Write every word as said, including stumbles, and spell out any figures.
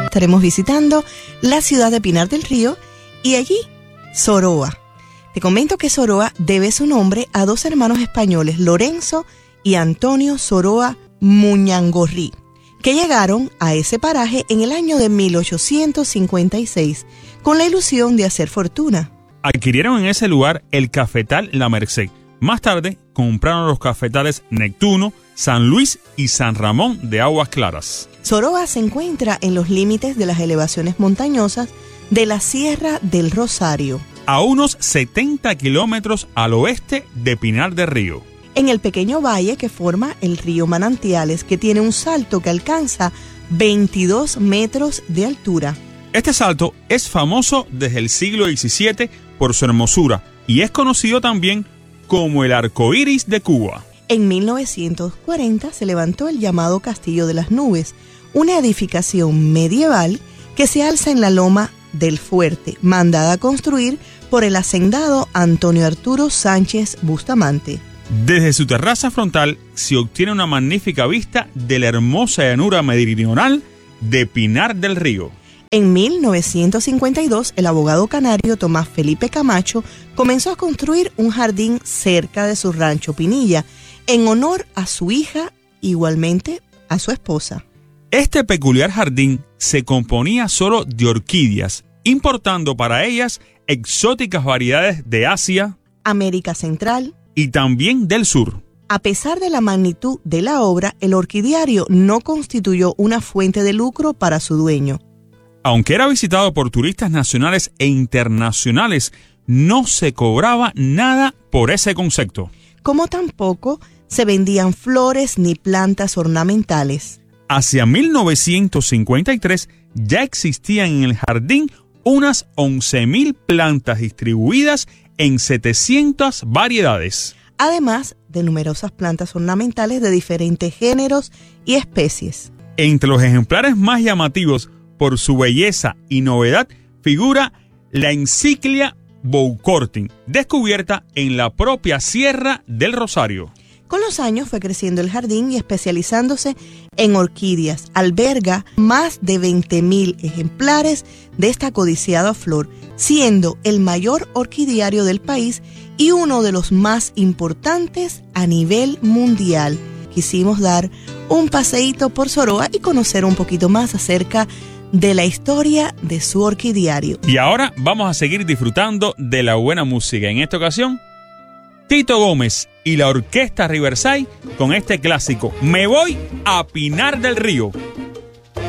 estaremos visitando la ciudad de Pinar del Río y allí Soroa. Te comento que Soroa debe su nombre a dos hermanos españoles, Lorenzo y Antonio Soroa Muñangorrí, que llegaron a ese paraje en el año de mil ochocientos cincuenta y seis con la ilusión de hacer fortuna. Adquirieron en ese lugar el cafetal La Merced. Más tarde compraron los cafetales Neptuno, San Luis y San Ramón de Aguas Claras. Soroa se encuentra en los límites de las elevaciones montañosas de la Sierra del Rosario, a unos setenta kilómetros al oeste de Pinar del Río, en el pequeño valle que forma el río Manantiales, que tiene un salto que alcanza veintidós metros de altura. Este salto es famoso desde el siglo diecisiete por su hermosura y es conocido también como el arco iris de Cuba. En mil novecientos cuarenta se levantó el llamado Castillo de las Nubes, una edificación medieval que se alza en la loma del Fuerte, mandada a construir por el hacendado Antonio Arturo Sánchez Bustamante. Desde su terraza frontal se obtiene una magnífica vista de la hermosa llanura meridional de Pinar del Río. En mil novecientos cincuenta y dos, el abogado canario Tomás Felipe Camacho comenzó a construir un jardín cerca de su rancho Pinilla, en honor a su hija, igualmente a su esposa. Este peculiar jardín se componía solo de orquídeas, importando para ellas exóticas variedades de Asia, América Central y también del sur. A pesar de la magnitud de la obra, el orquidiario no constituyó una fuente de lucro para su dueño. Aunque era visitado por turistas nacionales e internacionales, no se cobraba nada por ese concepto. Como tampoco se vendían flores ni plantas ornamentales. Hacia mil novecientos cincuenta y tres ya existían en el jardín unas once mil plantas distribuidas en setecientas variedades. Además de numerosas plantas ornamentales de diferentes géneros y especies. Entre los ejemplares más llamativos por su belleza y novedad figura la Enciclia Boucourtin, descubierta en la propia Sierra del Rosario. Con los años fue creciendo el jardín y especializándose en orquídeas. Alberga más de veinte mil ejemplares de esta codiciada flor, siendo el mayor orquidiario del país y uno de los más importantes a nivel mundial. Quisimos dar un paseíto por Soroa y conocer un poquito más acerca de la historia de su orquidiario. Y ahora vamos a seguir disfrutando de la buena música. En esta ocasión, Tito Gómez y la Orquesta Riverside con este clásico, Me voy a Pinar del Río.